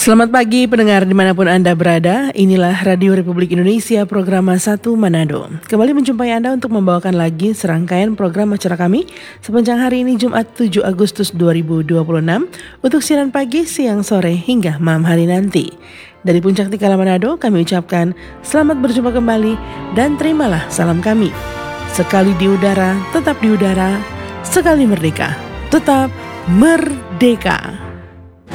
Selamat pagi pendengar dimanapun Anda berada. Inilah Radio Republik Indonesia program 1 Manado. Kembali menjumpai Anda untuk membawakan lagi serangkaian program acara kami sepanjang hari ini Jumat 7 Agustus 2026 untuk siaran pagi, siang, sore hingga malam hari nanti. Dari Puncak Tikala Manado kami ucapkan selamat berjumpa kembali dan terimalah salam kami. Sekali di udara, tetap di udara. Sekali merdeka, tetap merdeka.